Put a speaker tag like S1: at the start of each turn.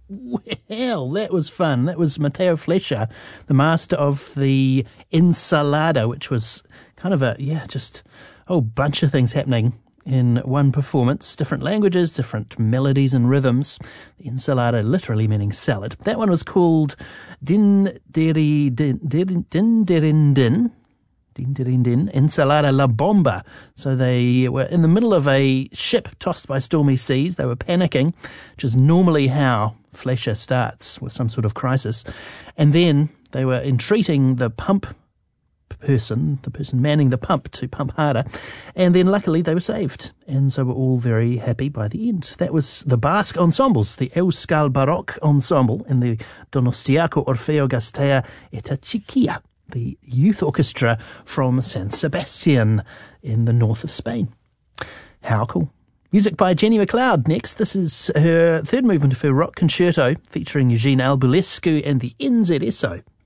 S1: Well, that was fun. That was Matteo Fleischer, the master of the Ensalada, which was kind of just a whole bunch of things happening in one performance. Different languages, different melodies and rhythms. The Ensalada literally meaning salad. That one was called Din Din Ensalada La Bomba. So they were in the middle of a ship tossed by stormy seas. They were panicking, which is normally how Fleischer starts, with some sort of crisis. And then they were entreating the person manning the pump, to pump harder. And then luckily they were saved. And so we're all very happy by the end. That was the Basque ensembles, the Euskal Baroque Ensemble and the Donostiako Orfeo Gaztea eta Txikia, the youth orchestra from San Sebastian in the north of Spain. How cool. Music by Jenny McLeod next. This is her third movement of her rock concerto featuring Eugene Albulescu and the NZSO.